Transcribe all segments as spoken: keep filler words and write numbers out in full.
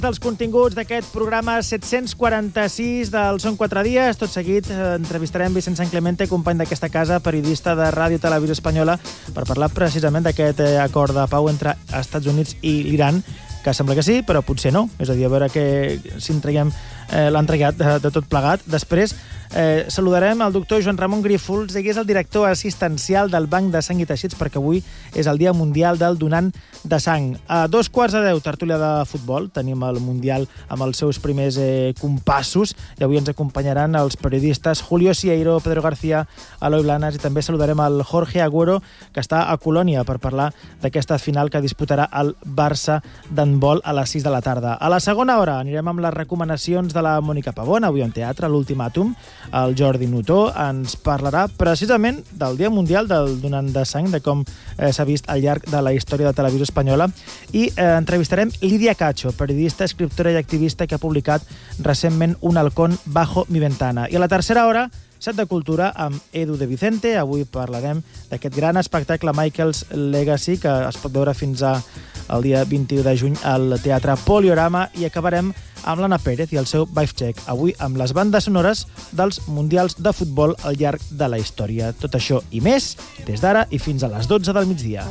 dels continguts d'aquest programa set-cents quaranta-sis del Són quatre dies. Tot seguit eh, entrevistarem Vicent San Clemente, company d'aquesta casa, periodista de Ràdio i Televisió Espanyola, per parlar precisament d'aquest eh, acord de pau entre Estats Units i l'Iran, que sembla que sí, però potser no. És a dir, a veure que, si en traiem eh, l'han tragat de, de tot plegat. Després eh, saludarem el doctor Joan Ramon Grífols, que és el director assistencial del Banc de Sang i Teixits, perquè avui és el Dia Mundial del Donant de Sang. A dos quarts de deu, tertúlia de futbol. Tenim el Mundial amb els seus primers eh, compassos, i avui ens acompanyaran els periodistes Julio Sieiro, Pedro García, Eloi Blanes, i també saludarem el Jorge Agüero, que està a Colònia per parlar d'aquesta final que disputarà el Barça d'handbol a les sis de la tarda. A la segona hora anirem amb les recomanacions de la Mònica Pavón, avui en teatre, l'Ultimàtum. El Jordi Nutó ens parlarà precisament del Dia Mundial del Donant de Sang, de com eh, s'ha vist al llarg de la història de Televisió Espanyola, i eh, entrevistarem Lídia Cacho, periodista, escriptora i activista que ha publicat recentment Un halcón bajo mi ventana. I a la tercera hora, Set de Cultura amb Edu de Vicente. Avui parlarem d'aquest gran espectacle Michael's Legacy, que es pot veure fins a el dia vint-i-u de juny al Teatre Poliorama, i acabarem amb l'Anna Pérez i el seu Vibe Check, avui amb les bandes sonores dels Mundials de futbol al llarg de la història. Tot això i més, des d'ara i fins a les dotze del migdia.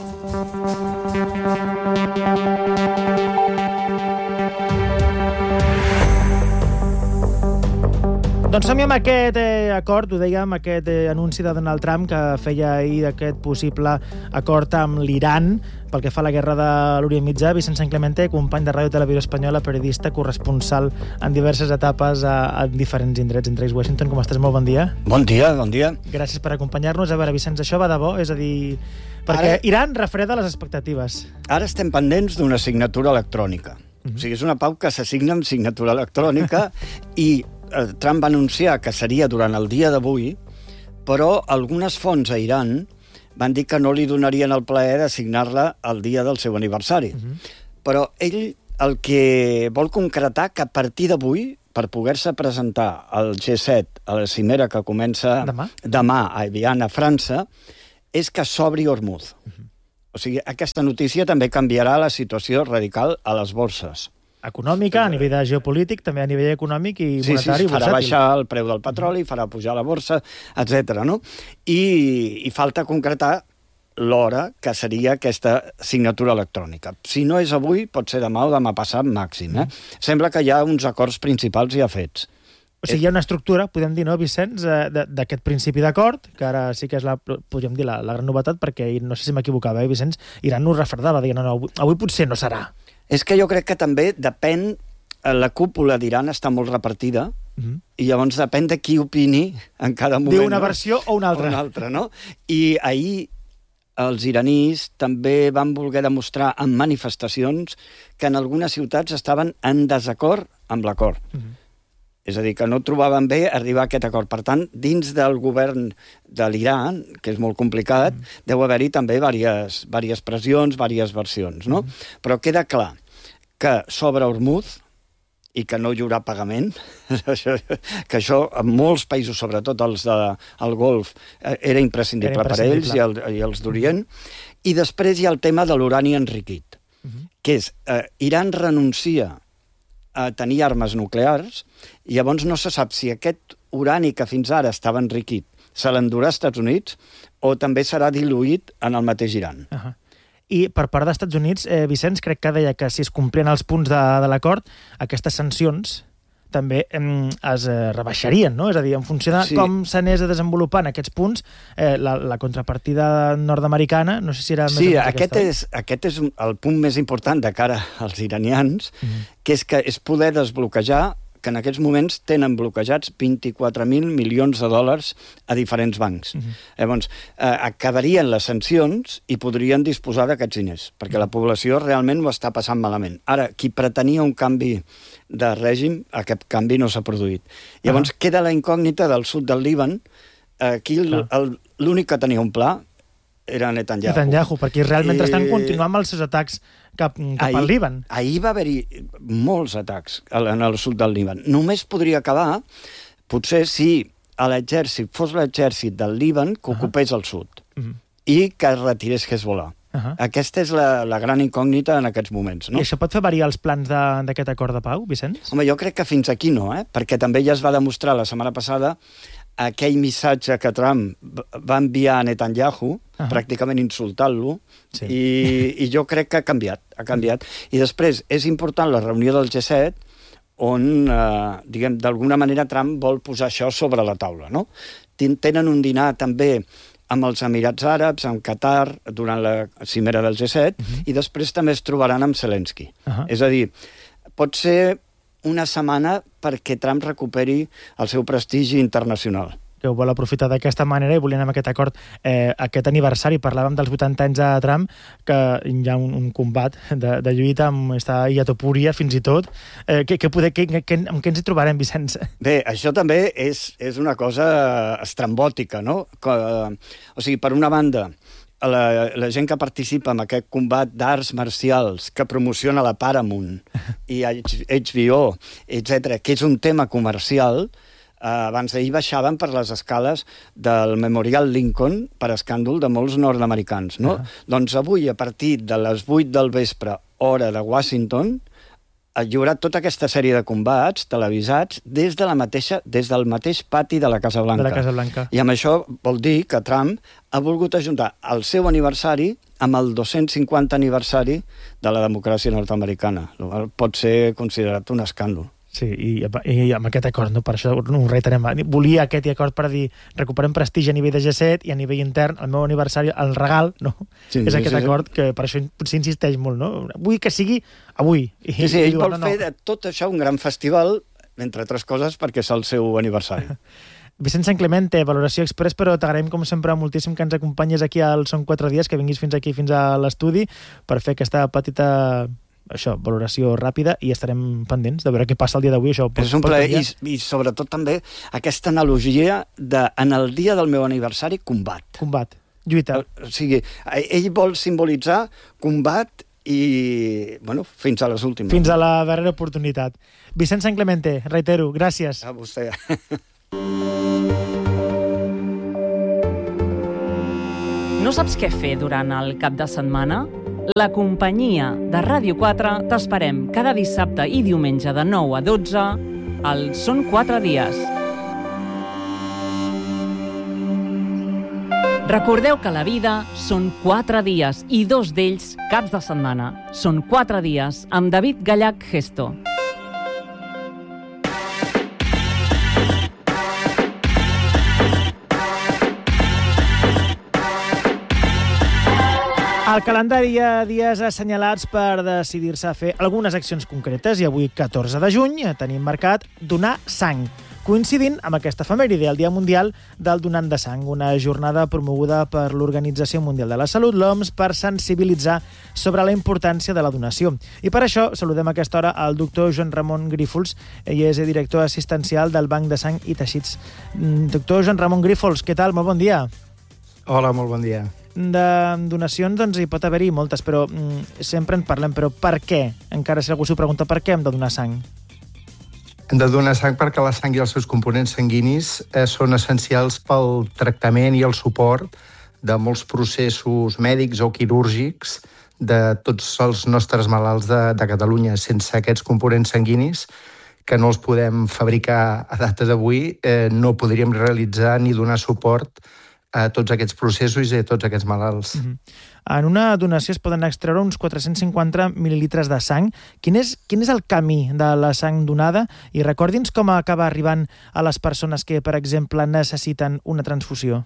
Doncs som amb aquest eh, acord, ho dèiem, aquest eh, anunci de Donald Trump que feia ahir d'aquest possible acord amb l'Iran pel que fa a la guerra de l'Orient Mitjà. Vicent San Clemente, company de Ràdio i Televisió Espanyola, periodista, corresponsal en diverses etapes a, a diferents indrets, entre ells Washington. Com estàs? Molt bon dia. Bon dia, bon dia. Gràcies per acompanyar-nos. A veure, Vicenç, això va de bo? És a dir, perquè ara... Iran refreda les expectatives. Ara estem pendents d'una signatura electrònica. Uh-huh. O sigui, és una pau que s'assigna amb signatura electrònica i Trump va anunciar que seria durant el dia d'avui, però algunes fonts a Iran van dir que no li donarien el plaer de signar-la el dia del seu aniversari. Uh-huh. Però ell el que vol concretar que a partir d'avui, per poder-se presentar al G set, a la cimera que comença demà, demà a Evian, a França, és que s'obri Hormuz. Uh-huh. O sigui, aquesta notícia també canviarà la situació radical a les borses. Econòmica, a nivell de geopolític, també a nivell econòmic i monetari. Sí, sí, farà baixar el preu del petroli, farà pujar la borsa, etcètera, no? I, i falta concretar l'hora que seria aquesta signatura electrònica. Si no és avui, pot ser demà o demà passat màxim. Eh? Mm. Sembla que hi ha uns acords principals ja fets. O sigui, hi ha una estructura, podem dir, no, Vicenç, d'aquest principi d'acord, que ara sí que és la, podríem dir, la, la gran novetat, perquè no sé si m'equivocava, eh, Vicenç, Iran no ho refredava, dient, no, no, avui, avui potser no serà. És que jo crec que també depèn, la cúpula d'Iran està molt repartida, uh-huh. i llavors depèn de qui opini en cada moment. D'una versió o una altra. O una altra, no? I ahir els iranís també van voler demostrar en manifestacions que en algunes ciutats estaven en desacord amb l'acord. Uh-huh. És a dir, que no trobaven bé arribar a aquest acord. Per tant, dins del govern de l'Iran, que és molt complicat, mm. deu haver-hi també diverses, diverses pressions, diverses versions, no? Mm. Però queda clar que s'obre Hormuz i que no hi haurà pagament, que això en molts països, sobretot els del Golf, era imprescindible, era imprescindible per ells i, el, i els d'Orient. I després hi ha el tema de l'urani enriquit, mm. que és, eh, Iran renuncia a tenir armes nuclears, i llavors no se sap si aquest urani que fins ara estava enriquit se l'endurà als Estats Units o també serà diluït en el mateix Iran. Uh-huh. I per part dels Estats Units, eh, Vicenç, crec que deia que si es complien els punts de, de l'acord, aquestes sancions també eh, es eh, rebaixarien, no? És a dir, en funció de sí. com s'anés desenvolupant aquests punts, eh, la, la contrapartida nord-americana, no sé si era més... Sí, aquest és, aquest és el punt més important de cara als iranians, mm-hmm. que és que és poder desbloquejar, que en aquests moments tenen bloquejats vint-i-quatre mil milions de dòlars a diferents bancs. Mm-hmm. Llavors, eh, acabarien les sancions i podrien disposar d'aquests diners, perquè mm-hmm. la població realment ho està passant malament. Ara, qui pretenia un canvi de règim, aquest canvi no s'ha produït. Llavors, ah. queda la incògnita del sud del Líban. Aquí l'únic que tenia un pla era Netanyahu. Netanyahu, perquè realment estan continuant amb els seus atacs cap, cap ahir, al Líban. Ahir va haver-hi molts atacs en el sud del Líban. Només podria acabar, potser si l'exèrcit fos l'exèrcit del Líban que ocupés uh-huh. el sud uh-huh. i que es retirés Hezbollah. Uh-huh. Aquesta és la, la gran incògnita en aquests moments, no? I això pot fer variar els plans d'aquest acord de pau, Vicenç? Home, jo crec que fins aquí no, eh? Perquè també ja es va demostrar la setmana passada aquell missatge que Trump va enviar a Netanyahu, uh-huh. pràcticament insultant-lo, sí. i, i jo crec que ha canviat, ha canviat. I després és important la reunió del G set, on, eh, diguem, d'alguna manera Trump vol posar això sobre la taula, no? Tenen un dinar també amb els Emirats Àrabs, amb Qatar, durant la cimera del G set, uh-huh. i després també es trobaran amb Zelensky. Uh-huh. És a dir, pot ser una setmana perquè Trump recuperi el seu prestigi internacional. Que ho vol aprofitar d'aquesta manera i volien amb aquest acord, eh, aquest aniversari, parlàvem dels vuitanta anys de Trump, que hi ha un, un combat de, de lluita amb esta Iatopúria, fins i tot. Eh, que, que poder, que, que, amb què ens hi trobarem, Vicenç? Bé, això també és, és una cosa estrambòtica, no? Que, o sigui, per una banda, la, la gent que participa en aquest combat d'arts marcials que promociona la Paramount i H B O, etcètera, que és un tema comercial. Uh, abans d'ahir baixaven per les escales del Memorial Lincoln per escàndol de molts nord-americans, no? Uh-huh. Doncs avui, a partir de les vuit del vespre, hora de Washington, hi haurà tota aquesta sèrie de combats televisats des de la mateixa, des del mateix pati de la Casa Blanca. De la Casa Blanca. I amb això vol dir que Trump ha volgut ajuntar el seu aniversari amb el dos-cents cinquanta aniversari de la democràcia nord-americana. Pot ser considerat un escàndol. Sí, i, i amb aquest acord, no? Per això no ho reiterem. Volia aquest acord per dir recuperem prestigi a nivell de G set i a nivell intern, el meu aniversari, el regal, no? Sí, és aquest sí, acord que per això potser insisteix molt, no? Vull que sigui avui. I, sí, sí, ell i, vol no, fer no. de tot això un gran festival, entre altres coses, perquè és el seu aniversari. Vicent Sant Clemente, Valoració Express, però t'agraïm com sempre moltíssim que ens acompanyes aquí al Són quatre dies, que vinguis fins aquí, fins a l'estudi, per fer aquesta petita... això, valoració ràpida, i estarem pendents de veure què passa el dia d'avui. Això és un plaer, i, i sobretot també aquesta analogia de, en el dia del meu aniversari, combat. Combat, lluita. O sigui, ell vol simbolitzar combat i, bueno, fins a les últimes. Fins a la darrera oportunitat. Vicent Sant Clemente, reitero, gràcies. A vostè. No saps què fer durant el cap de setmana? La companyia de Ràdio quatre t'esperem cada dissabte i diumenge de nou a dotze al Són quatre dies. Recordeu que la vida són quatre dies i dos d'ells caps de setmana. Són quatre dies amb David Gallach Gesto. Al calendari hi ha dies assenyalats per decidir-se a fer algunes accions concretes i avui, catorze de juny, tenim marcat donar sang, coincidint amb aquesta efemèride, el Dia Mundial del Donant de Sang, una jornada promoguda per l'Organització Mundial de la Salut, l'O M S, per sensibilitzar sobre la importància de la donació. I per això saludem a aquesta hora al doctor Joan Ramon Grífols, ell és director assistencial del Banc de Sang i Teixits. Doctor Joan Ramon Grífols, què tal? Molt bon dia. Hola, molt bon dia. De donacions, doncs, hi pot haver-hi moltes, però mm, sempre en parlem. Però per què? Encara si algú s'ho pregunta, per què hem de donar sang? Hem de donar sang perquè la sang i els seus components sanguinis eh, són essencials pel tractament i el suport de molts processos mèdics o quirúrgics de tots els nostres malalts de, de Catalunya. Sense aquests components sanguinis, que no els podem fabricar a data d'avui, eh, no podríem realitzar ni donar suport a tots aquests processos i a tots aquests malalts. Mm-hmm. En una donació es poden extreure uns quatre-cents cinquanta mil·lilitres de sang. Quin és, quin és el camí de la sang donada? I recordi'ns com acaba arribant a les persones que, per exemple, necessiten una transfusió.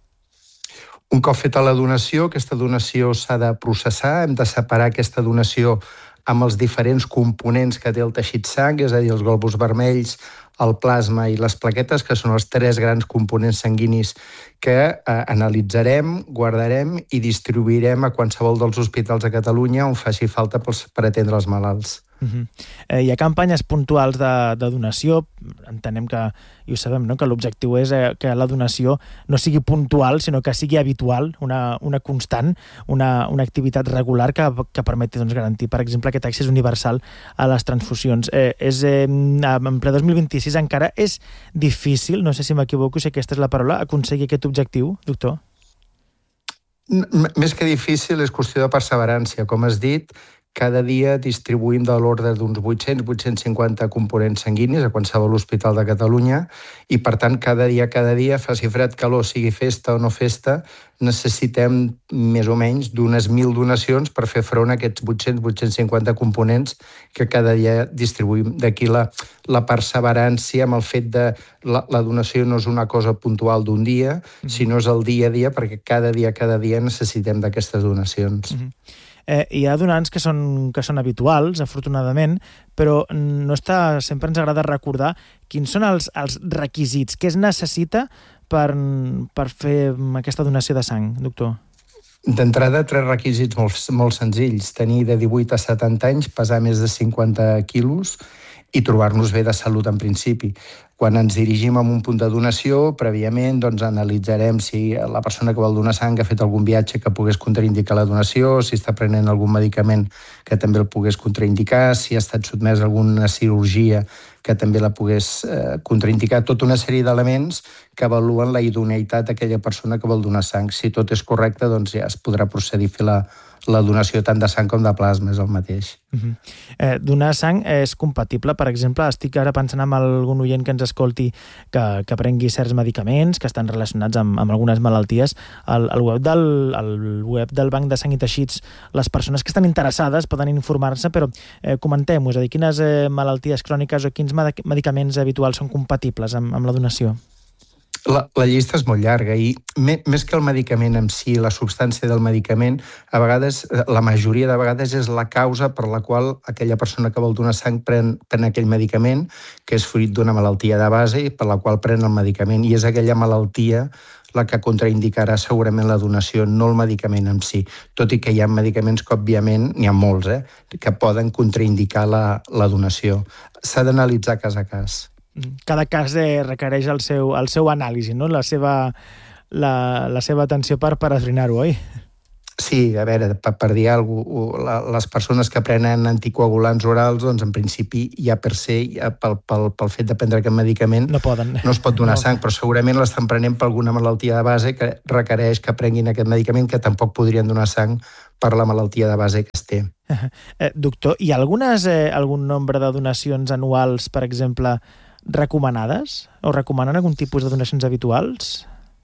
Un cop feta la donació, aquesta donació s'ha de processar, hem de separar aquesta donació amb els diferents components que té el teixit sang, és a dir, els glòbuls vermells, el plasma i les plaquetes, que són els tres grans components sanguinis que eh, analitzarem, guardarem i distribuirem a qualsevol dels hospitals de Catalunya on faci falta per atendre els malalts. Uh-huh. eh, hi ha campanyes puntuals de, de donació. Entenem que, i ho sabem, no? Que l'objectiu és eh, que la donació no sigui puntual, sinó que sigui habitual, una, una constant, una, una activitat regular que, que permeti, doncs, garantir, per exemple, aquest accés universal a les transfusions. Eh, és, eh, en ple dos mil vint-i-sis encara és difícil, no sé si m'equivoco, si aquesta és la paraula, aconseguir aquest objectiu, doctor? Més que difícil, és qüestió de perseverància. Com has dit, cada dia distribuïm de l'ordre d'uns vuit-cents a vuit-cents cinquanta components sanguinis a qualsevol hospital de Catalunya i, per tant, cada dia, cada dia, faci fred, calor, sigui festa o no festa, necessitem més o menys d'unes mil donacions per fer front a aquests vuit-cents a vuit-cents cinquanta components que cada dia distribuïm. D'aquí la, la perseverància amb el fet de la, la donació no és una cosa puntual d'un dia, mm-hmm. sinó és el dia a dia, perquè cada dia, cada dia necessitem d'aquestes donacions. Mm-hmm. Eh, hi ha donants que són, que són habituals, afortunadament, però no està, sempre ens agrada recordar quins són els, els requisits, què es necessita per, per fer aquesta donació de sang, doctor? D'entrada, tres requisits molt, molt senzills. Tenir de divuit a setanta anys, pesar més de cinquanta quilos i trobar-nos bé de salut en principi. Quan ens dirigim a un punt de donació, prèviament doncs, analitzarem si la persona que vol donar sang ha fet algun viatge que pogués contraindicar la donació, si està prenent algun medicament que també el pogués contraindicar, si ha estat sotmès a alguna cirurgia que també la pogués eh, contraindicar, tota una sèrie d'elements que avaluen la idoneïtat d'aquella persona que vol donar sang. Si tot és correcte, doncs ja es podrà procedir a fer la, la donació tant de sang com de plasma, és el mateix. Uh-huh. eh, donar sang és compatible, per exemple, estic ara pensant en algun oient que ens escolti que, que prengui certs medicaments que estan relacionats amb, amb algunes malalties. Al, al, web del, al web del Banc de Sang i Teixits, les persones que estan interessades poden informar-se, però eh, comentem-ho, és a dir, quines eh, malalties cròniques o quins medicaments habituals són compatibles amb, amb la donació? La, la llista és molt llarga i me, més que el medicament en si, la substància del medicament, a vegades, la majoria de vegades és la causa per la qual aquella persona que vol donar sang pren, pren aquell medicament, que és fruit d'una malaltia de base i per la qual pren el medicament, i és aquella malaltia la que contraindicarà segurament la donació, no el medicament en si, tot i que hi ha medicaments que, òbviament, n'hi ha molts, eh, que poden contraindicar la, la donació. S'ha d'analitzar cas a cas. Cada cas eh, requereix el seu, el seu anàlisi, no? la, seva, la, la seva atenció per, per esbrinar-ho, oi? Sí, a veure, per, per dir alguna cosa, les persones que prenen anticoagulants orals, doncs en principi ja per se, ja pel, pel, pel fet de prendre aquest medicament, no, poden. no es pot donar no. sang, però segurament l'estan prenent per alguna malaltia de base que requereix que prenguin aquest medicament, que tampoc podrien donar sang per la malaltia de base que es té. Eh, doctor, hi ha algunes, eh, algun nombre de donacions anuals, per exemple, recomanades? O recomanen algun tipus de donacions habituals?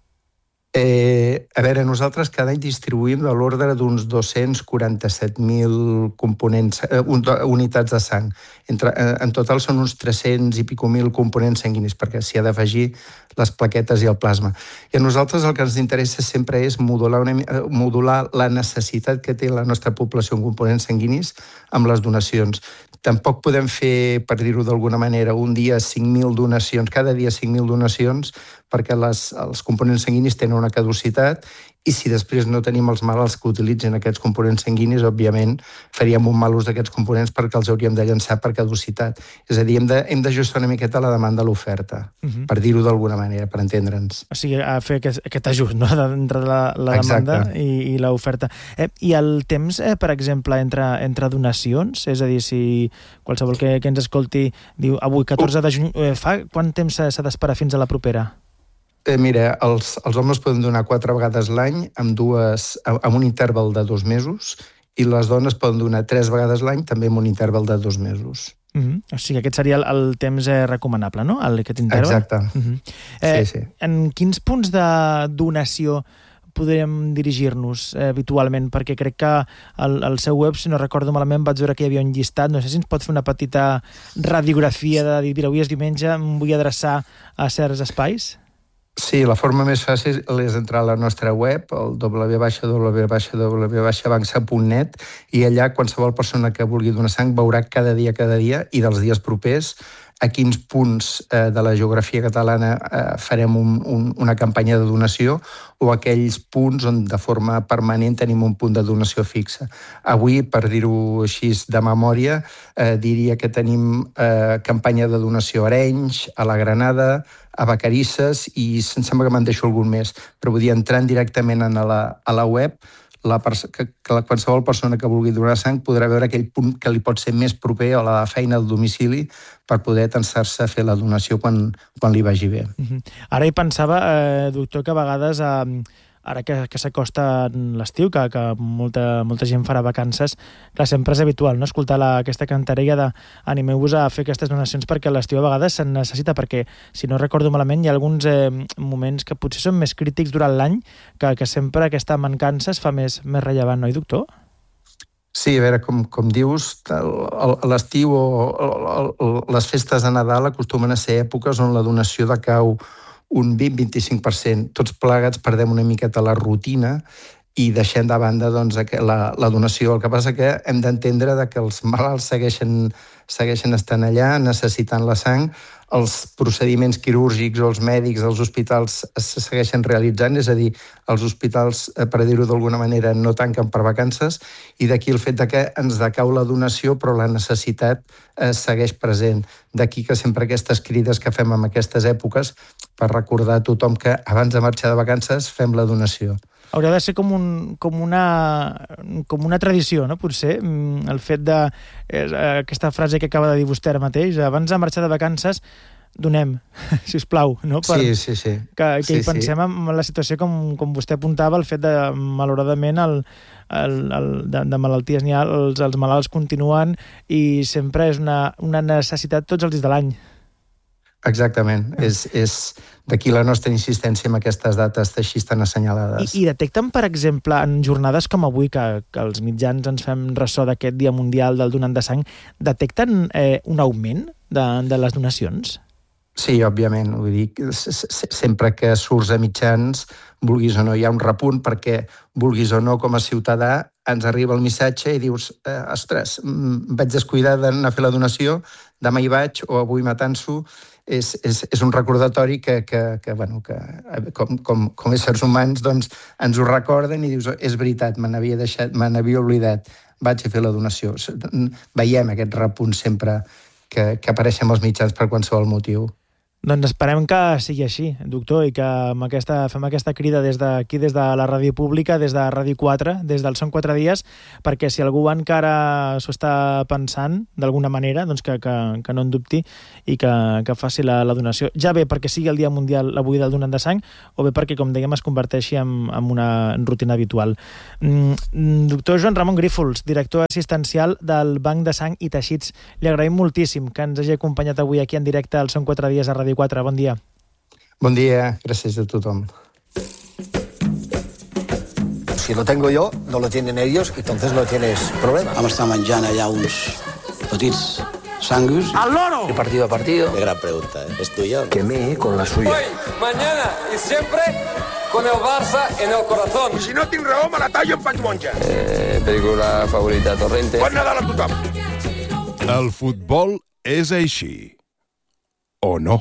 Eh, a veure, nosaltres cada any distribuïm de l'ordre d'uns dos-cents quaranta-set mil components, eh, unitats de sang. Entre, eh, en total són uns tres-cents i pico mil components sanguinis, perquè s'hi ha d'afegir les plaquetes i el plasma. I a nosaltres el que ens interessa sempre és modular, una, modular la necessitat que té la nostra població en components sanguinis amb les donacions. Tampoc podem fer, per dir-ho d'alguna manera, un dia cinc mil donacions, cada dia cinc mil donacions, perquè les, els components sanguinis tenen una caducitat i si després no tenim els malalts que utilitzen aquests components sanguinis, òbviament faríem un mal ús d'aquests components perquè els hauríem de llançar per caducitat. És a dir, hem de, hem d'ajustar una miqueta la demanda a l'oferta, uh-huh. per dir-ho d'alguna manera, per entendre'ns. O sigui, a fer aquest, aquest ajust, no?, entre la, la demanda i, i l'oferta. Eh, I el temps, eh, per exemple, entre, entre donacions? És a dir, si qualsevol que, que ens escolti diu avui, catorze de juny, eh, fa quant temps s'ha d'esperar fins a la propera? Eh, mira, els, els homes poden donar quatre vegades l'any amb, dues, amb un interval de dos mesos i les dones poden donar tres vegades l'any també amb un interval de dos mesos. Uh-huh. O sigui, aquest seria el, el temps eh, recomanable, no?, el, aquest interval? Exacte. Uh-huh. eh, sí, sí. En quins punts de donació podríem dirigir-nos eh, habitualment? Perquè crec que al, al seu web, si no recordo malament, vaig veure que hi havia un llistat. No sé si ens pot fer una petita radiografia de dir, mira, avui és diumenge, em vull adreçar a certs espais? Sí, la forma més fàcil és entrar a la nostra web, el w w w punt banxa punt net, i allà qualsevol persona que vulgui donar sang veurà cada dia, cada dia, i dels dies propers, a quins punts eh, de la geografia catalana eh, farem un, un, una campanya de donació o aquells punts on de forma permanent tenim un punt de donació fixa. Avui, per dir-ho així de memòria, eh, diria que tenim eh, campanya de donació a Arenys, a la Granada, a Vacarisses i em sembla que me'n deixo algun més, però vull dir, entrant directament a la, a la web, la pers- que, que qualsevol persona que vulgui donar sang podrà veure aquell punt que li pot ser més proper a la feina al domicili per poder tensar-se a fer la donació quan, quan li vagi bé. Uh-huh. Ara hi pensava, eh, doctor, que a vegades eh, ara que, que s'acosta l'estiu, que, que molta, molta gent farà vacances, clar, sempre és habitual, no?, escoltar la, aquesta cantarella de animeu-vos a fer aquestes donacions perquè l'estiu a vegades se'n necessita, perquè, si no recordo malament, hi ha alguns eh, moments que potser són més crítics durant l'any, que, que sempre aquesta mancança es fa més, més rellevant, no, i doctor? Sí, a veure, com, com dius, l'estiu o el, el, les festes de Nadal acostumen a ser èpoques on la donació decau un vint a vint-i-cinc per cent. Tots plegats perdem una miqueta la rutina i deixem de banda doncs, la, la donació. El que passa que hem d'entendre que els malalts segueixen, segueixen estant allà, necessitant la sang, els procediments quirúrgics o els mèdics dels hospitals se segueixen realitzant, és a dir, els hospitals, per dir-ho d'alguna manera, no tanquen per vacances, i d'aquí el fet de que ens decau la donació, però la necessitat eh, segueix present. D'aquí que sempre aquestes crides que fem en aquestes èpoques per recordar a tothom que abans de marxar de vacances fem la donació. Hauria de ser com, un, com, una, com una tradició, no? Potser, el fet de... Eh, aquesta frase que acaba de dir vostè ara mateix, abans de marxar de vacances, donem, sisplau, no? Per, sí, sí, sí. Que, que sí, hi pensem sí. en la situació, com, com vostè apuntava, el fet de, malauradament, el, el, el, de, de malalties n'hi ha, els, els malalts continuen i sempre és una, una necessitat tots els dies de l'any. Exactament. És, és d'aquí la nostra insistència en aquestes dates així tan assenyalades. I, I detecten, per exemple, en jornades com avui, que, que els mitjans ens fem ressò d'aquest Dia Mundial del Donant de Sang, detecten eh, un augment de, de les donacions? Sí, òbviament. Vull dir, sempre que surts a mitjans, vulguis o no, hi ha un repunt, perquè vulguis o no, com a ciutadà, ens arriba el missatge i dius, eh, ostres, vaig descuidar d'anar a fer la donació, demà hi vaig, o avui m'atanso. És, és, és un recordatori que, que, que, bueno, que com, com, com éssers humans doncs, ens ho recorden i dius, és veritat, me n'havia deixat, me n'havia oblidat, vaig a fer la donació. Veiem aquest repunt sempre que, que apareixen als mitjans per qualsevol motiu. Doncs esperem que sigui així, doctor, i que amb aquesta, fem aquesta crida des d'aquí, des de la ràdio pública, des de Ràdio quatre, des del Són quatre dies, perquè si algú encara s'ho està pensant d'alguna manera, doncs que, que, que no en dubti i que, que faci la, la donació. Ja bé perquè sigui el Dia Mundial avui del donant de sang, o bé perquè, com dèiem, es converteixi en, en una rutina habitual. Mm, doctor Joan Ramon Grífols, director assistencial del Banc de Sang i Teixits, li agraïm moltíssim que ens hagi acompanyat avui aquí en directe al Són quatre dies a Ràdio quatre. Bon dia. Bon dia, gràcies a tothom. Si lo tengo yo, no lo tienen ellos, entonces no tienes problema. Vam estar menjant allà uns petits sangus. ¡Al loro! De partido a partido. Qué gran pregunta, ¿eh? ¿Es tuya? Quemé con la suya. Hoy, mañana y siempre con el Barça en el corazón. I si no tinc raó, me la tallo en faig monja. Eh, pel·lícula favorita, Torrente. Bon Nadal a tothom. El futbol és així. O no?